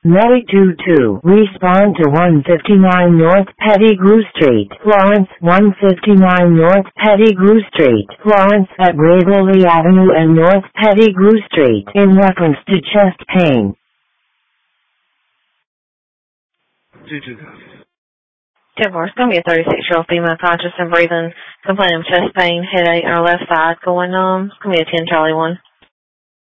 Medic 22, respond to 159 North Pettigrew Street, Florence, 159 North Pettigrew Street, Florence, at Waverly Avenue and North Pettigrew Street, in reference to chest pain. 10-4, it's going to be a 36-year-old female conscious and breathing, complaining of chest pain, headache, on her left side, going, it's going to be a 10 Charlie 1.